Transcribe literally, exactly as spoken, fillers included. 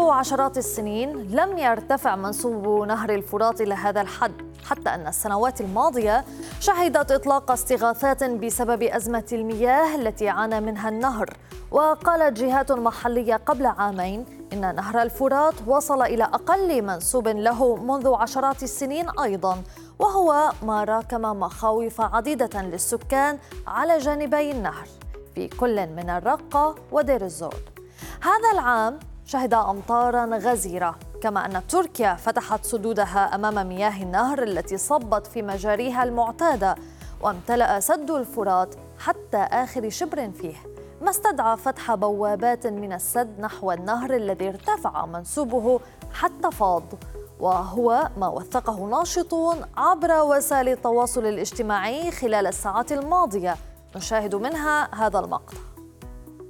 منذ عشرات السنين لم يرتفع منسوب نهر الفرات إلى هذا الحد، حتى أن السنوات الماضية شهدت إطلاق استغاثات بسبب أزمة المياه التي عانى منها النهر. وقالت جهات محلية قبل عامين إن نهر الفرات وصل إلى أقل منسوب له منذ عشرات السنين أيضاً، وهو ما راكم مخاوف عديدة للسكان على جانبي النهر في كل من الرقة ودير الزور. هذا العام شهد أمطاراً غزيرة، كما أن تركيا فتحت سدودها أمام مياه النهر التي صبت في مجاريها المعتادة، وامتلأ سد الفرات حتى آخر شبر فيه، ما استدعى فتح بوابات من السد نحو النهر الذي ارتفع منسوبه حتى فاض، وهو ما وثقه ناشطون عبر وسائل التواصل الاجتماعي خلال الساعات الماضية. نشاهد منها هذا المقطع.